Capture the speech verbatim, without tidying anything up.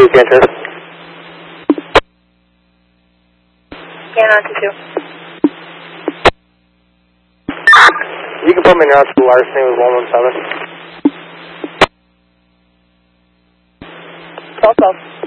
two, Kansas. Scan on to two. You can put me in your hospital larceny with one one seven. twelve twelve.